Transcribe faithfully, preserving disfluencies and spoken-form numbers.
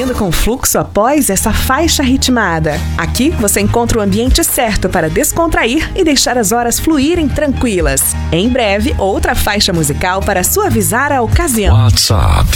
seguindo com o fluxo após essa faixa ritmada. Aqui você encontra o ambiente certo para descontrair e deixar as horas fluírem tranquilas. Em breve, outra faixa musical para suavizar a ocasião. WhatsApp